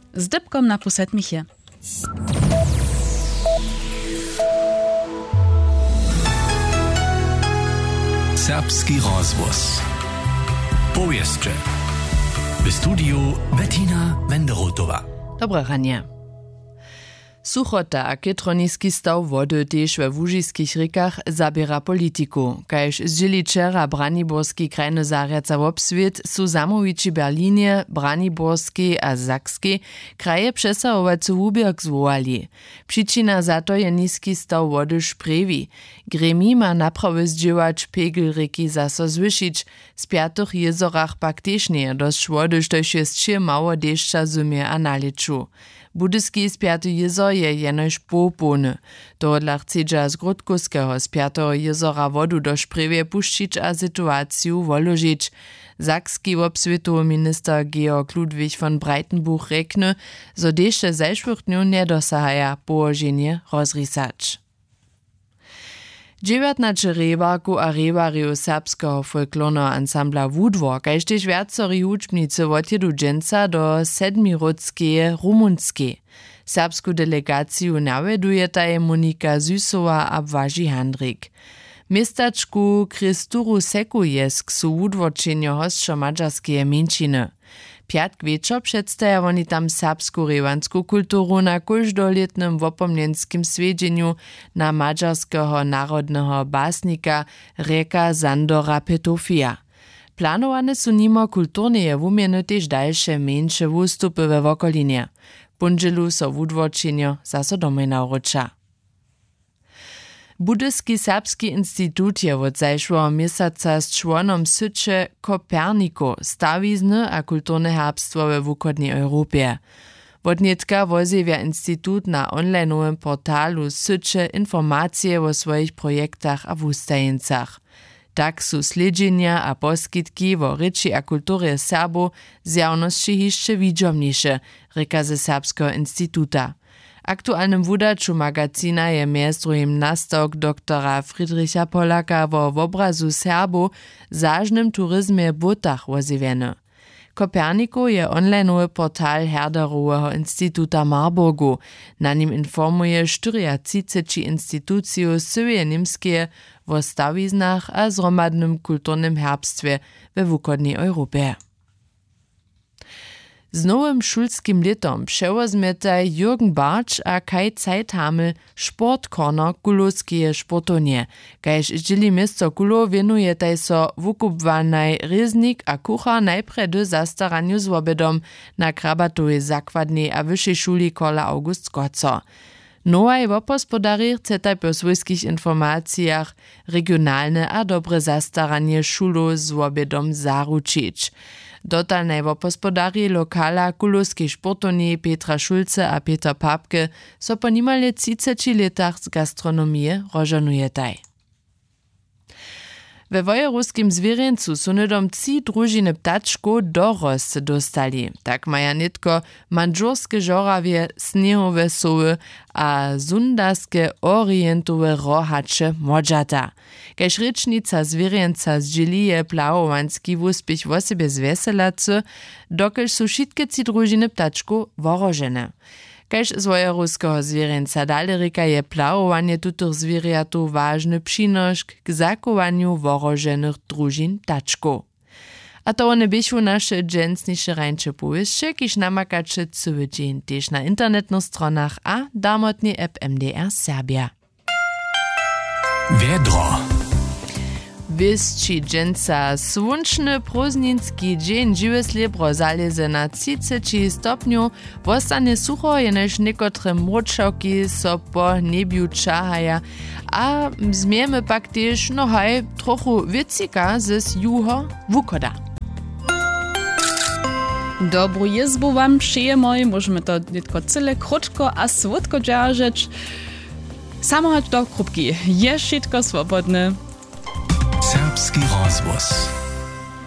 Z Dybkom na Puset Michie. Serbski rozvoz. Powieszcze. W studiu Bettina Wenderotowa. Dobre ranie. Suchota a ketroniski staw wody też we łužiskich rikach zabiera politiku. Kajż zdzieliczera Braniborski krajny zariaca w obswiet su zamowici Berlinie, Braniborski a Sakski kraje przesahovacu hubjak zwołali. Przyczyna za to je niski staw wody szprewi. Gremi ma naprawy zdziełać pegel riki zaso zwyšić. Z piatych jezorach pak też nie dość wody, štož jest še mało deszcza zumie a naliczu. Budyski z piaty jezor je jenož popony. Tohodla chcedža z Grodkuskiego z piatého jezora wodu do szprewie puščić a situaciju woložić. Sakski obsvetowy minister Georg Ludwig von Breitenbuch rekne, zo dešće zajšvých dňů nedosahaja położenie rozrisać. 19 rebarku a rebariju serbskiego folklornego ansambla Wudwar, kajž tež viacori hudžbnice odjedu dženca do sedmirodskeje Rumunskie. Serbsku delegaciju naveduje taje Monika Zysova a Błażej Handrik. Miestačku Kristuru Sekujesk su Wudworčenjo hostšo mađarskeje menšiny. Pjatk večer předstaja oni tam serbsku revansku kulturu na každoljetnym wopomnjenskim svedženju na mađarskeho narodneho basnika Reka Sandora Petofija. Planowane su nimo kulturneje wumjeny tež dalše menše wustupy we wokolinie. Punželu so Wudworčenjo zaso domoj nauča. Budyski Serbski Institut je od zajšłego měsaca z čłonom Syče Koperniko stawizny a kulturne herbstwo we wukodnej Europie. Wodnietka wozjewia Institut na onlineowym portalu Syče informacje o swoich projektach a wustajencach. Tak su sledźenia a poskitki o ryczy a kulturze Serbo z javnosti hišće widziomniejsze, reka ze Serbskiego Instituta. Aktualnym wudaczu magazina je mjez drugim nastok doktora Friedricha Polaka o obrazu Serbo zažnym turizmie butach wozjewieny. Koperniko je onlineowy portal Herderowego Instituta Marburgu. Na nim informuje 34 instytucje sywie niemskie o stawiznach a zromadnym kulturnym herbstwie we wukodnej Europie. Z nowym szulskim letom przewozmietaj Jürgen Bartsch a Kai Zeithamel Sportkorner kulowskie sportonie. Kajż dzieli miasto Kulo winujetaj so wukubwanej reznik a kucha najpredy zastaranju z obedom na krabatowej zakładnej a wyższej szuli Kola August Koco. Noaj wopospodari chcetaj po swojskich informacjach regionalne a dobre zastaranie szulu z obedom zaručić. Dotalnej wopospodari lokala kulowskiej sportowni Petra Schulze a Peter Papke so po nimale 30 letach z gastronomie rożanujetaj. We wojeruskim zwierzęcu su nydom 3 družiny ptačkov dorost dostali. Tak maja nitko mandžurske žorawie, snehowe sowy a zundarskie orientowe rohacze modżata. Kajż rycznica zwierzęca zdzieli je plawowanski wuspich wo sebe zweselacy, dokelž su šitke 3 družiny ptačkov worožene. Kajž z wojeruskiego zwierzęca dalerika je plawowanie tutych zwierjatów ważny przynoszk k zakowaniu woroženych družin ptačkov. A to one byšu naše dżęsniejsze rańcze powieszcze, kiż namakacze cały dzień też na internetnych stronach a damotnie app MDR Serbia. Vedro. Wyższy dżęca słonczny prózdninski dzień żywe srebro zaleze na 30 stopniu, wostanie sucho, jenoż niekotre mroczałki so po niebiu czahaja, a zmiemy pak też trochu wiecika z juho wukoda. Dobru jezbu wam przyjemoj, możemy to tylko cyle krótko a słodko dzierżyć. Samochód do krupki, je wszystko swobodne. Serbski rozvoz.